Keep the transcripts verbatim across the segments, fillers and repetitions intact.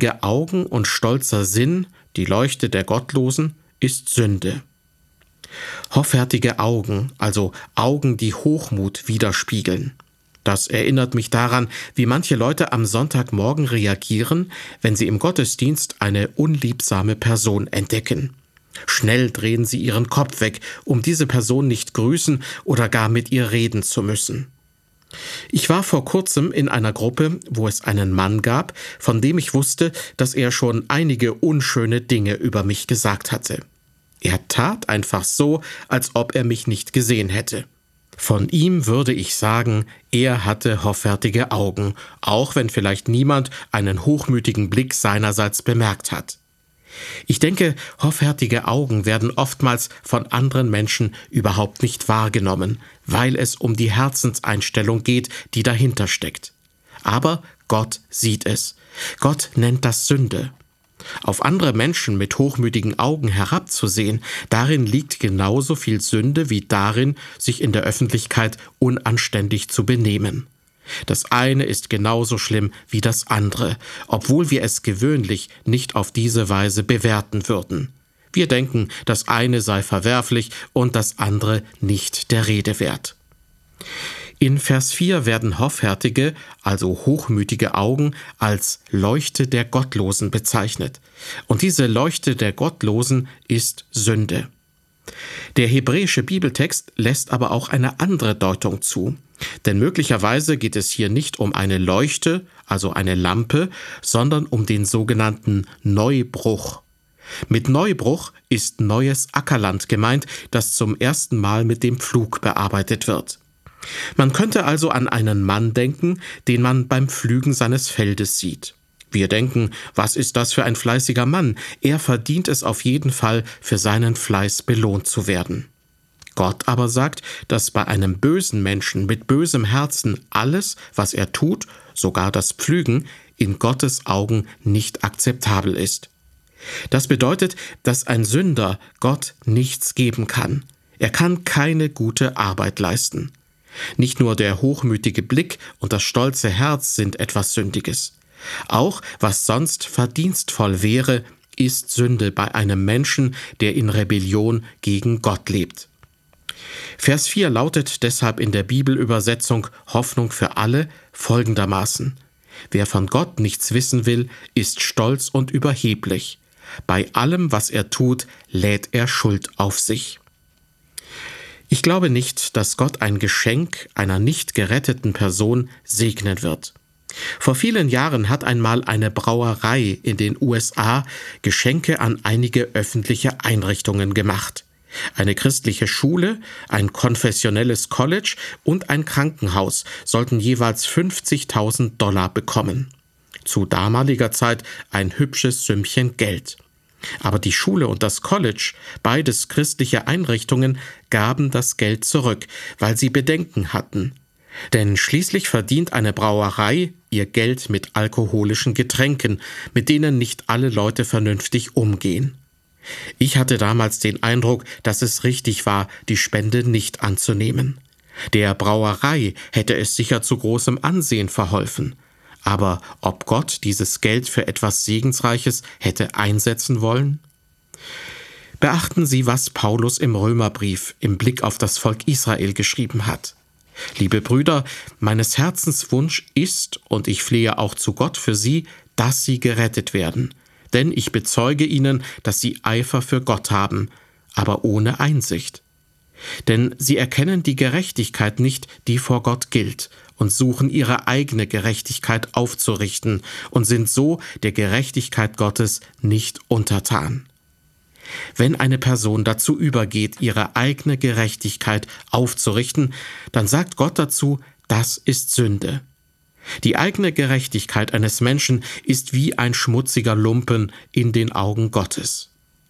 hochmütige Augen und stolzer Sinn, die Leuchte der Gottlosen, ist Sünde. Hoffärtige Augen, also Augen, die Hochmut widerspiegeln. Das erinnert mich daran, wie manche Leute am Sonntagmorgen reagieren, wenn sie im Gottesdienst eine unliebsame Person entdecken. Schnell drehen sie ihren Kopf weg, um diese Person nicht grüßen oder gar mit ihr reden zu müssen. Ich war vor kurzem in einer Gruppe, wo es einen Mann gab, von dem ich wusste, dass er schon einige unschöne Dinge über mich gesagt hatte. Er tat einfach so, als ob er mich nicht gesehen hätte. Von ihm würde ich sagen, er hatte hoffärtige Augen, auch wenn vielleicht niemand einen hochmütigen Blick seinerseits bemerkt hat. Ich denke, hoffärtige Augen werden oftmals von anderen Menschen überhaupt nicht wahrgenommen, weil es um die Herzenseinstellung geht, die dahinter steckt. Aber Gott sieht es. Gott nennt das Sünde. Auf andere Menschen mit hochmütigen Augen herabzusehen, darin liegt genauso viel Sünde wie darin, sich in der Öffentlichkeit unanständig zu benehmen. Das eine ist genauso schlimm wie das andere, obwohl wir es gewöhnlich nicht auf diese Weise bewerten würden. Wir denken, das eine sei verwerflich und das andere nicht der Rede wert. In Vers vier werden hoffärtige, also hochmütige Augen als Leuchte der Gottlosen bezeichnet. Und diese Leuchte der Gottlosen ist Sünde. Der hebräische Bibeltext lässt aber auch eine andere Deutung zu. Denn möglicherweise geht es hier nicht um eine Leuchte, also eine Lampe, sondern um den sogenannten Neubruch. Mit Neubruch ist neues Ackerland gemeint, das zum ersten Mal mit dem Pflug bearbeitet wird. Man könnte also an einen Mann denken, den man beim Pflügen seines Feldes sieht. Wir denken, was ist das für ein fleißiger Mann? Er verdient es auf jeden Fall, für seinen Fleiß belohnt zu werden. Gott aber sagt, dass bei einem bösen Menschen mit bösem Herzen alles, was er tut, sogar das Pflügen, in Gottes Augen nicht akzeptabel ist. Das bedeutet, dass ein Sünder Gott nichts geben kann. Er kann keine gute Arbeit leisten. Nicht nur der hochmütige Blick und das stolze Herz sind etwas Sündiges. Auch was sonst verdienstvoll wäre, ist Sünde bei einem Menschen, der in Rebellion gegen Gott lebt. Vers vier lautet deshalb in der Bibelübersetzung Hoffnung für alle folgendermaßen: Wer von Gott nichts wissen will, ist stolz und überheblich. Bei allem, was er tut, lädt er Schuld auf sich. Ich glaube nicht, dass Gott ein Geschenk einer nicht geretteten Person segnen wird. Vor vielen Jahren hat einmal eine Brauerei in den U S A Geschenke an einige öffentliche Einrichtungen gemacht. Eine christliche Schule, ein konfessionelles College und ein Krankenhaus sollten jeweils fünfzigtausend Dollar bekommen. Zu damaliger Zeit ein hübsches Sümmchen Geld. Aber die Schule und das College, beides christliche Einrichtungen, gaben das Geld zurück, weil sie Bedenken hatten. Denn schließlich verdient eine Brauerei ihr Geld mit alkoholischen Getränken, mit denen nicht alle Leute vernünftig umgehen. Ich hatte damals den Eindruck, dass es richtig war, die Spende nicht anzunehmen. Der Brauerei hätte es sicher zu großem Ansehen verholfen. Aber ob Gott dieses Geld für etwas Segensreiches hätte einsetzen wollen? Beachten Sie, was Paulus im Römerbrief im Blick auf das Volk Israel geschrieben hat. Liebe Brüder, meines Herzens Wunsch ist, und ich flehe auch zu Gott für sie, dass sie gerettet werden. Denn ich bezeuge ihnen, dass sie Eifer für Gott haben, aber ohne Einsicht. Denn sie erkennen die Gerechtigkeit nicht, die vor Gott gilt, und suchen ihre eigene Gerechtigkeit aufzurichten und sind so der Gerechtigkeit Gottes nicht untertan. Wenn eine Person dazu übergeht, ihre eigene Gerechtigkeit aufzurichten, dann sagt Gott dazu, das ist Sünde. Die eigene Gerechtigkeit eines Menschen ist wie ein schmutziger Lumpen in den Augen Gottes.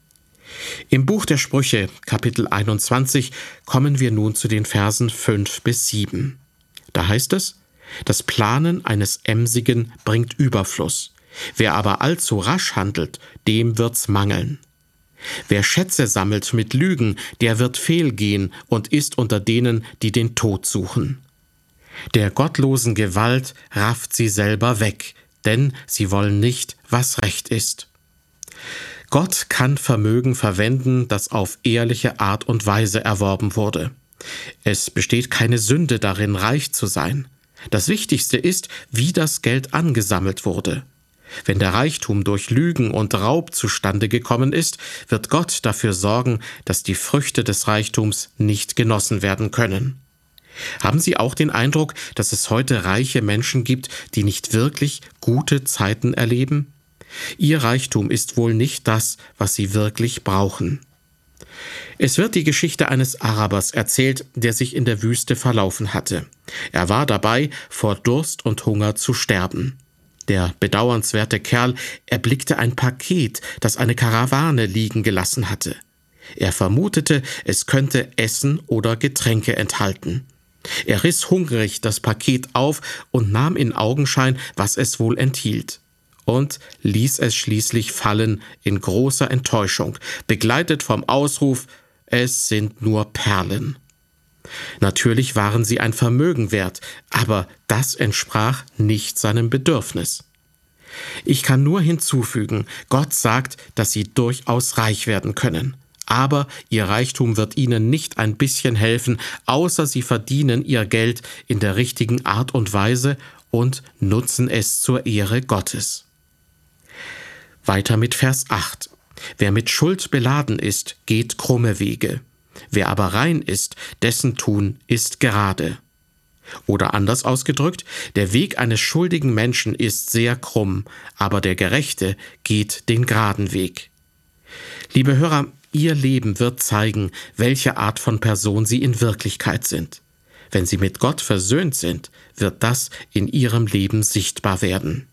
Im Buch der Sprüche, Kapitel einundzwanzig, kommen wir nun zu den Versen fünf bis sieben. Da heißt es: Das Planen eines Emsigen bringt Überfluss. Wer aber allzu rasch handelt, dem wird's mangeln. Wer Schätze sammelt mit Lügen, der wird fehlgehen und ist unter denen, die den Tod suchen. Der gottlosen Gewalt rafft sie selber weg, denn sie wollen nicht, was recht ist. Gott kann Vermögen verwenden, das auf ehrliche Art und Weise erworben wurde. Es besteht keine Sünde darin, reich zu sein. Das Wichtigste ist, wie das Geld angesammelt wurde. Wenn der Reichtum durch Lügen und Raub zustande gekommen ist, wird Gott dafür sorgen, dass die Früchte des Reichtums nicht genossen werden können. Haben Sie auch den Eindruck, dass es heute reiche Menschen gibt, die nicht wirklich gute Zeiten erleben? Ihr Reichtum ist wohl nicht das, was sie wirklich brauchen. Es wird die Geschichte eines Arabers erzählt, der sich in der Wüste verlaufen hatte. Er war dabei, vor Durst und Hunger zu sterben. Der bedauernswerte Kerl erblickte ein Paket, das eine Karawane liegen gelassen hatte. Er vermutete, es könnte Essen oder Getränke enthalten. Er riss hungrig das Paket auf und nahm in Augenschein, was es wohl enthielt. Und ließ es schließlich fallen in großer Enttäuschung, begleitet vom Ausruf: »Es sind nur Perlen.« Natürlich waren sie ein Vermögen wert, aber das entsprach nicht seinem Bedürfnis. Ich kann nur hinzufügen, Gott sagt, dass sie durchaus reich werden können. Aber ihr Reichtum wird ihnen nicht ein bisschen helfen, außer sie verdienen ihr Geld in der richtigen Art und Weise und nutzen es zur Ehre Gottes. Weiter mit Vers acht. Wer mit Schuld beladen ist, geht krumme Wege. Wer aber rein ist, dessen Tun ist gerade. Oder anders ausgedrückt, der Weg eines schuldigen Menschen ist sehr krumm, aber der Gerechte geht den geraden Weg. Liebe Hörer, Ihr Leben wird zeigen, welche Art von Person Sie in Wirklichkeit sind. Wenn Sie mit Gott versöhnt sind, wird das in Ihrem Leben sichtbar werden.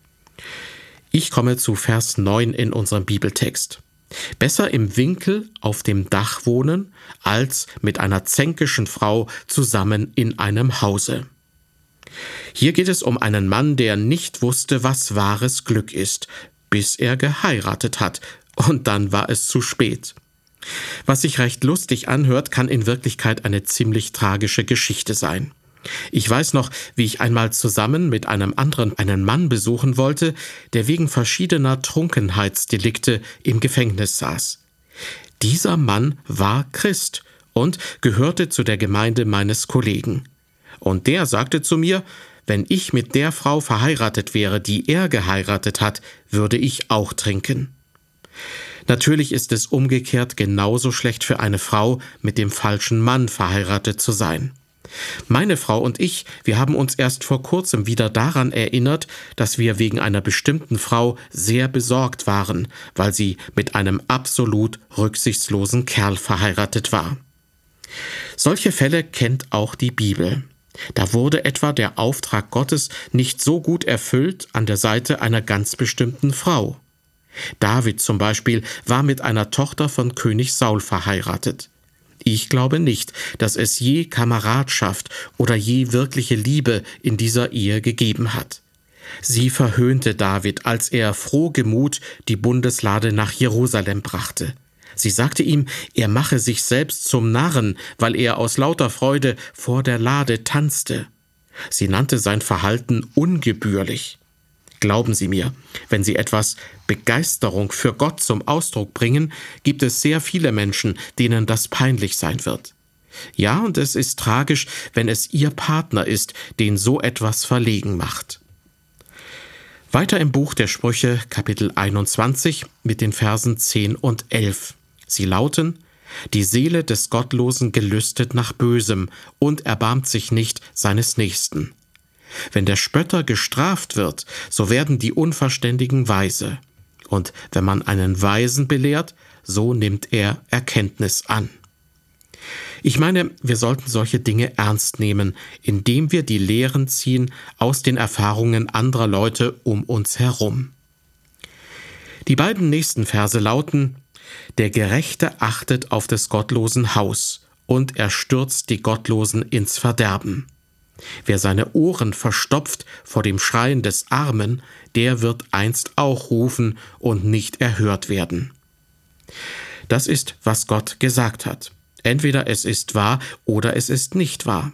Ich komme zu Vers neun in unserem Bibeltext. Besser im Winkel auf dem Dach wohnen, als mit einer zänkischen Frau zusammen in einem Hause. Hier geht es um einen Mann, der nicht wusste, was wahres Glück ist, bis er geheiratet hat, und dann war es zu spät. Was sich recht lustig anhört, kann in Wirklichkeit eine ziemlich tragische Geschichte sein. Ich weiß noch, wie ich einmal zusammen mit einem anderen einen Mann besuchen wollte, der wegen verschiedener Trunkenheitsdelikte im Gefängnis saß. Dieser Mann war Christ und gehörte zu der Gemeinde meines Kollegen. Und der sagte zu mir, wenn ich mit der Frau verheiratet wäre, die er geheiratet hat, würde ich auch trinken. Natürlich ist es umgekehrt genauso schlecht für eine Frau, mit dem falschen Mann verheiratet zu sein. Meine Frau und ich, wir haben uns erst vor kurzem wieder daran erinnert, dass wir wegen einer bestimmten Frau sehr besorgt waren, weil sie mit einem absolut rücksichtslosen Kerl verheiratet war. Solche Fälle kennt auch die Bibel. Da wurde etwa der Auftrag Gottes nicht so gut erfüllt an der Seite einer ganz bestimmten Frau. David zum Beispiel war mit einer Tochter von König Saul verheiratet. Ich glaube nicht, dass es je Kameradschaft oder je wirkliche Liebe in dieser Ehe gegeben hat. Sie verhöhnte David, als er frohgemut die Bundeslade nach Jerusalem brachte. Sie sagte ihm, er mache sich selbst zum Narren, weil er aus lauter Freude vor der Lade tanzte. Sie nannte sein Verhalten ungebührlich. Glauben Sie mir, wenn Sie etwas Begeisterung für Gott zum Ausdruck bringen, gibt es sehr viele Menschen, denen das peinlich sein wird. Ja, und es ist tragisch, wenn es Ihr Partner ist, den so etwas verlegen macht. Weiter im Buch der Sprüche, Kapitel einundzwanzig, mit den Versen zehn und elf. Sie lauten: Die Seele des Gottlosen gelüstet nach Bösem und erbarmt sich nicht seines Nächsten. Wenn der Spötter gestraft wird, so werden die Unverständigen weise. Und wenn man einen Weisen belehrt, so nimmt er Erkenntnis an. Ich meine, wir sollten solche Dinge ernst nehmen, indem wir die Lehren ziehen aus den Erfahrungen anderer Leute um uns herum. Die beiden nächsten Verse lauten: Der Gerechte achtet auf des Gottlosen Haus, und er stürzt die Gottlosen ins Verderben. Wer seine Ohren verstopft vor dem Schreien des Armen, der wird einst auch rufen und nicht erhört werden. Das ist, was Gott gesagt hat. Entweder es ist wahr oder es ist nicht wahr.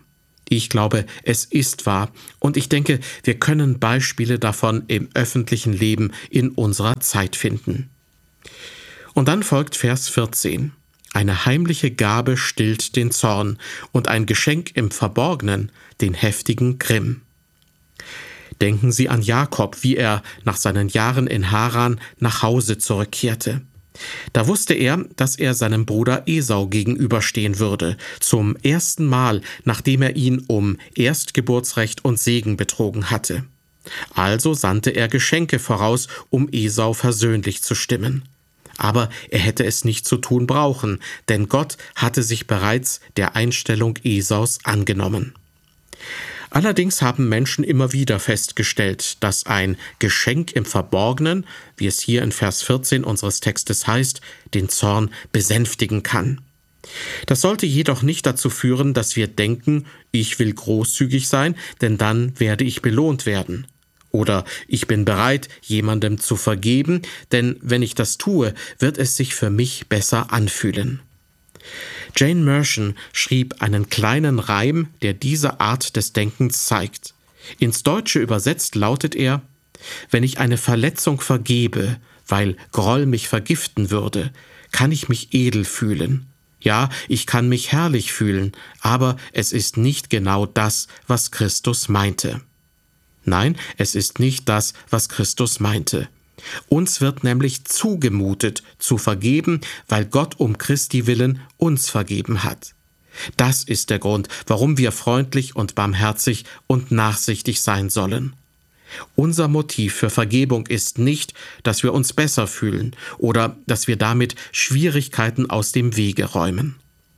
Ich glaube, es ist wahr und ich denke, wir können Beispiele davon im öffentlichen Leben in unserer Zeit finden. Und dann folgt Vers vierzehn. Eine heimliche Gabe stillt den Zorn und ein Geschenk im Verborgenen den heftigen Grimm. Denken Sie an Jakob, wie er nach seinen Jahren in Haran nach Hause zurückkehrte. Da wusste er, dass er seinem Bruder Esau gegenüberstehen würde, zum ersten Mal, nachdem er ihn um Erstgeburtsrecht und Segen betrogen hatte. Also sandte er Geschenke voraus, um Esau versöhnlich zu stimmen. Aber er hätte es nicht zu tun brauchen, denn Gott hatte sich bereits der Einstellung Esaus angenommen. Allerdings haben Menschen immer wieder festgestellt, dass ein Geschenk im Verborgenen, wie es hier in Vers vierzehn unseres Textes heißt, den Zorn besänftigen kann. Das sollte jedoch nicht dazu führen, dass wir denken, ich will großzügig sein, denn dann werde ich belohnt werden. Oder ich bin bereit, jemandem zu vergeben, denn wenn ich das tue, wird es sich für mich besser anfühlen. Jane Mershon schrieb einen kleinen Reim, der diese Art des Denkens zeigt. Ins Deutsche übersetzt lautet er: Wenn ich eine Verletzung vergebe, weil Groll mich vergiften würde, kann ich mich edel fühlen. Ja, ich kann mich herrlich fühlen, aber es ist nicht genau das, was Christus meinte. Nein, es ist nicht das, was Christus meinte. Uns wird nämlich zugemutet, zu vergeben, weil Gott um Christi willen uns vergeben hat. Das ist der Grund, warum wir freundlich und barmherzig und nachsichtig sein sollen. Unser Motiv für Vergebung ist nicht, dass wir uns besser fühlen oder dass wir damit Schwierigkeiten aus dem Wege räumen.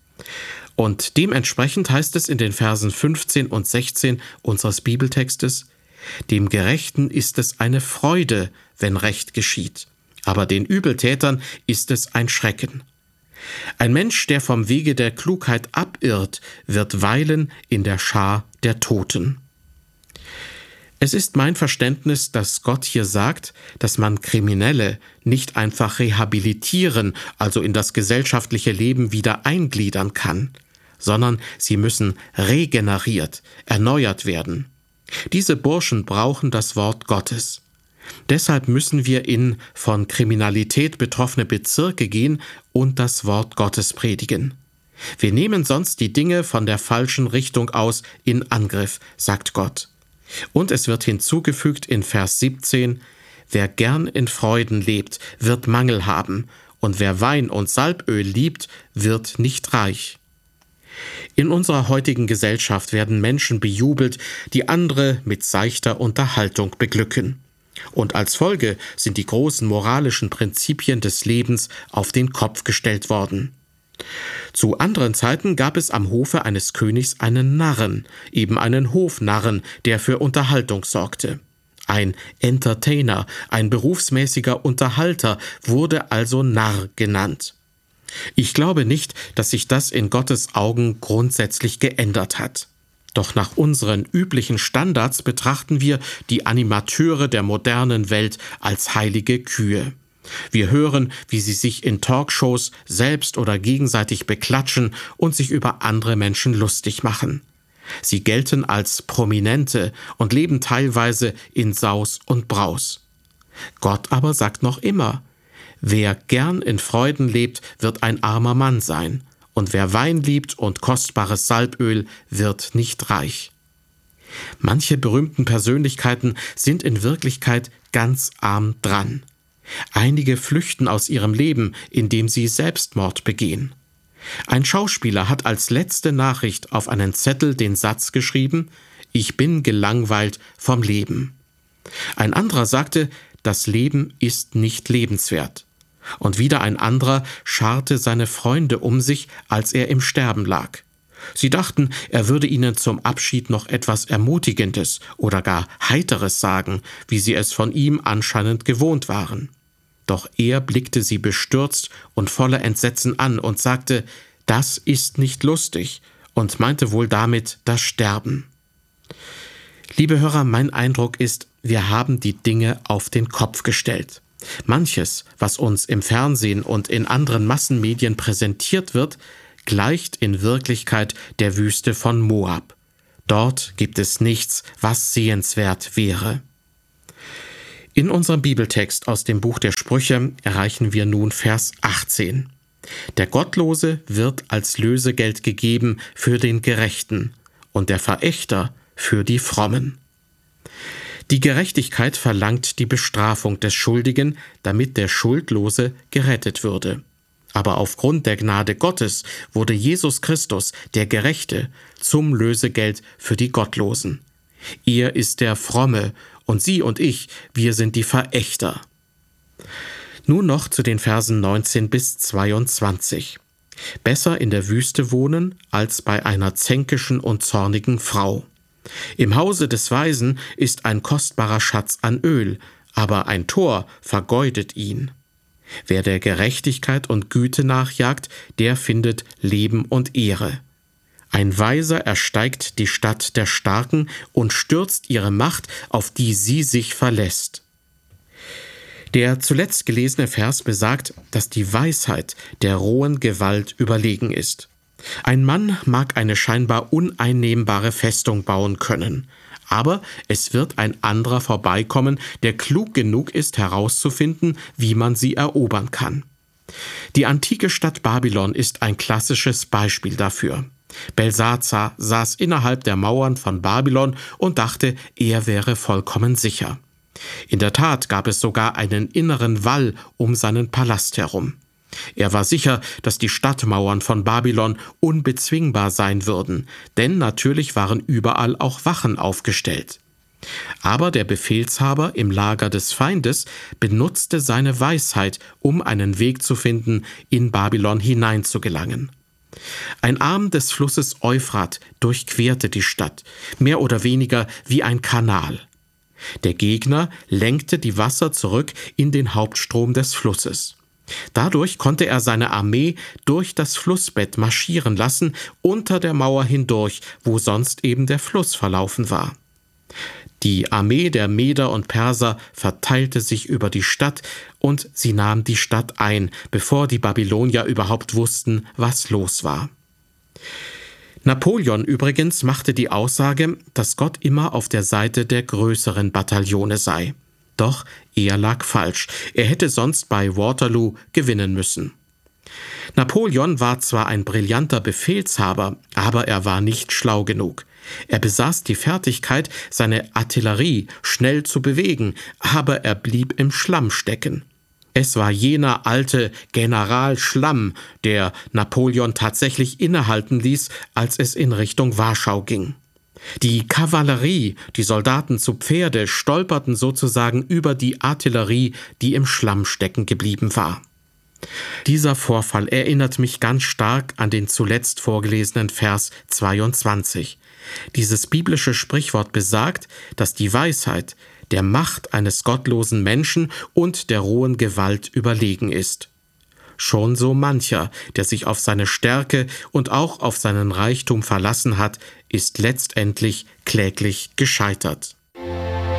Und dementsprechend heißt es in den Versen fünfzehn und sechzehn unseres Bibeltextes: Dem Gerechten ist es eine Freude, wenn Recht geschieht, aber den Übeltätern ist es ein Schrecken. Ein Mensch, der vom Wege der Klugheit abirrt, wird weilen in der Schar der Toten. Es ist mein Verständnis, dass Gott hier sagt, dass man Kriminelle nicht einfach rehabilitieren, also in das gesellschaftliche Leben wieder eingliedern kann, sondern sie müssen regeneriert, erneuert werden. Diese Burschen brauchen das Wort Gottes. Deshalb müssen wir in von Kriminalität betroffene Bezirke gehen und das Wort Gottes predigen. Wir nehmen sonst die Dinge von der falschen Richtung aus in Angriff, sagt Gott. Und es wird hinzugefügt in Vers siebzehn: Wer gern in Freuden lebt, wird Mangel haben, und wer Wein und Salböl liebt, wird nicht reich. In unserer heutigen Gesellschaft werden Menschen bejubelt, die andere mit seichter Unterhaltung beglücken. Und als Folge sind die großen moralischen Prinzipien des Lebens auf den Kopf gestellt worden. Zu anderen Zeiten gab es am Hofe eines Königs einen Narren, eben einen Hofnarren, der für Unterhaltung sorgte. Ein Entertainer, ein berufsmäßiger Unterhalter, wurde also Narr genannt. Ich glaube nicht, dass sich das in Gottes Augen grundsätzlich geändert hat. Doch nach unseren üblichen Standards betrachten wir die Animateure der modernen Welt als heilige Kühe. Wir hören, wie sie sich in Talkshows selbst oder gegenseitig beklatschen und sich über andere Menschen lustig machen. Sie gelten als Prominente und leben teilweise in Saus und Braus. Gott aber sagt noch immer: Wer gern in Freuden lebt, wird ein armer Mann sein, und wer Wein liebt und kostbares Salböl, wird nicht reich. Manche berühmten Persönlichkeiten sind in Wirklichkeit ganz arm dran. Einige flüchten aus ihrem Leben, indem sie Selbstmord begehen. Ein Schauspieler hat als letzte Nachricht auf einen Zettel den Satz geschrieben: Ich bin gelangweilt vom Leben. Ein anderer sagte, das Leben ist nicht lebenswert. Und wieder ein anderer scharte seine Freunde um sich, als er im Sterben lag. Sie dachten, er würde ihnen zum Abschied noch etwas Ermutigendes oder gar Heiteres sagen, wie sie es von ihm anscheinend gewohnt waren. Doch er blickte sie bestürzt und voller Entsetzen an und sagte: Das ist nicht lustig, und meinte wohl damit das Sterben. Liebe Hörer, mein Eindruck ist, wir haben die Dinge auf den Kopf gestellt. Manches, was uns im Fernsehen und in anderen Massenmedien präsentiert wird, gleicht in Wirklichkeit der Wüste von Moab. Dort gibt es nichts, was sehenswert wäre. In unserem Bibeltext aus dem Buch der Sprüche erreichen wir nun Vers achtzehn. Der Gottlose wird als Lösegeld gegeben für den Gerechten und der Verächter für die Frommen. Die Gerechtigkeit verlangt die Bestrafung des Schuldigen, damit der Schuldlose gerettet würde. Aber aufgrund der Gnade Gottes wurde Jesus Christus, der Gerechte, zum Lösegeld für die Gottlosen. Er ist der Fromme und Sie und ich, wir sind die Verächter. Nun noch zu den Versen neunzehn bis zweiundzwanzig. Besser in der Wüste wohnen als bei einer zänkischen und zornigen Frau. Im Hause des Weisen ist ein kostbarer Schatz an Öl, aber ein Tor vergeudet ihn. Wer der Gerechtigkeit und Güte nachjagt, der findet Leben und Ehre. Ein Weiser ersteigt die Stadt der Starken und stürzt ihre Macht, auf die sie sich verlässt. Der zuletzt gelesene Vers besagt, dass die Weisheit der rohen Gewalt überlegen ist. Ein Mann mag eine scheinbar uneinnehmbare Festung bauen können, aber es wird ein anderer vorbeikommen, der klug genug ist, herauszufinden, wie man sie erobern kann. Die antike Stadt Babylon ist ein klassisches Beispiel dafür. Belsazar saß innerhalb der Mauern von Babylon und dachte, er wäre vollkommen sicher. In der Tat gab es sogar einen inneren Wall um seinen Palast herum. Er war sicher, dass die Stadtmauern von Babylon unbezwingbar sein würden, denn natürlich waren überall auch Wachen aufgestellt. Aber der Befehlshaber im Lager des Feindes benutzte seine Weisheit, um einen Weg zu finden, in Babylon hineinzugelangen. Ein Arm des Flusses Euphrat durchquerte die Stadt, mehr oder weniger wie ein Kanal. Der Gegner lenkte die Wasser zurück in den Hauptstrom des Flusses. Dadurch konnte er seine Armee durch das Flussbett marschieren lassen, unter der Mauer hindurch, wo sonst eben der Fluss verlaufen war. Die Armee der Meder und Perser verteilte sich über die Stadt und sie nahm die Stadt ein, bevor die Babylonier überhaupt wussten, was los war. Napoleon übrigens machte die Aussage, dass Gott immer auf der Seite der größeren Bataillone sei. Doch er lag falsch. Er hätte sonst bei Waterloo gewinnen müssen. Napoleon war zwar ein brillanter Befehlshaber, aber er war nicht schlau genug. Er besaß die Fertigkeit, seine Artillerie schnell zu bewegen, aber er blieb im Schlamm stecken. Es war jener alte General Schlamm, der Napoleon tatsächlich innehalten ließ, als es in Richtung Warschau ging. Die Kavallerie, die Soldaten zu Pferde, stolperten sozusagen über die Artillerie, die im Schlamm stecken geblieben war. Dieser Vorfall erinnert mich ganz stark an den zuletzt vorgelesenen Vers zweiundzwanzig. Dieses biblische Sprichwort besagt, dass die Weisheit der Macht eines gottlosen Menschen und der rohen Gewalt überlegen ist. Schon so mancher, der sich auf seine Stärke und auch auf seinen Reichtum verlassen hat, ist letztendlich kläglich gescheitert.